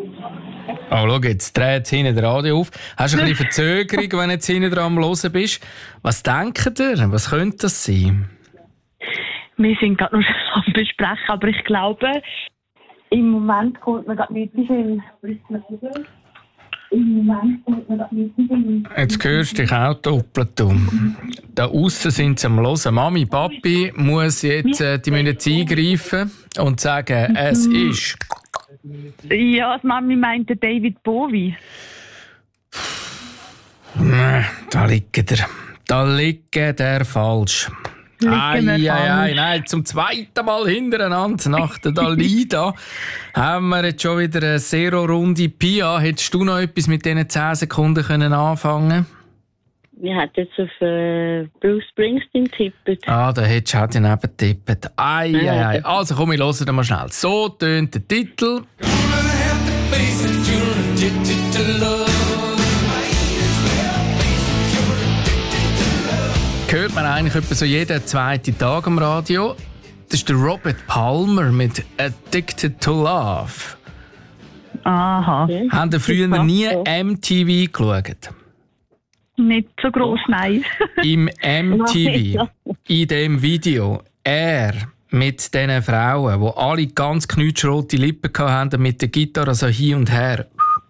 Oh, schau, jetzt dreht hinten das Radio auf. Hast du ein bisschen Verzögerung, wenn du jetzt hinten dran am Hören bist? Was denkt ihr? Was könnte das sein? Wir sind gerade noch am Besprechen, aber ich glaube, im Moment kommt man gerade nicht in den Jetzt hörst du dich auch doppelt um. Da aussen sind sie am Hören. Mami, Papi muss jetzt die müssen jetzt eingreifen und sagen, es ist... Ja, die Mami meinte David Bowie. Da liegt er. Da liegt der falsch. Nein, zum zweiten Mal hintereinander nach der Dalida haben wir jetzt schon wieder eine Zero-Runde. Pia, hättest du noch etwas mit diesen 10 Sekunden können anfangen? Wir hätten jetzt auf Bruce Springsteen tippt. Da hättest du auch daneben getippt. Also komm, wir hören mal schnell. So tönt der Titel. Hört man eigentlich etwa so jeden zweiten Tag am Radio. Das ist der Robert Palmer mit «Addicted to Love». Aha. Okay. Haben ihr früher nie MTV geschaut? Nicht so gross, nein. Im MTV, in dem Video, er mit diesen Frauen, die alle ganz knutschrote Lippen hatten, mit der Gitarre so hin und her.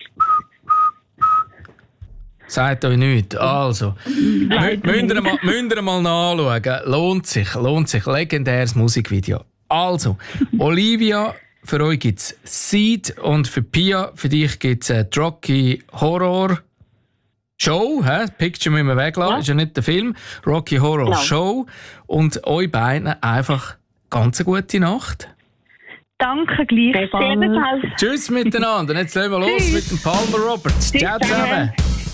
Sagt euch nichts. Also, müsst ihr mal nachschauen. Lohnt sich. Legendäres Musikvideo. Also, Olivia, für euch gibt es Seed und für Pia, für dich gibt es die Rocky Horror Show. Picture müssen wir weglassen, ja. Ist ja nicht der Film. Rocky Horror Show. Und euch beiden einfach ganz eine gute Nacht. Danke, gleichfalls. Tschüss miteinander. Jetzt legen wir los mit dem Palmer Roberts. Ciao zusammen.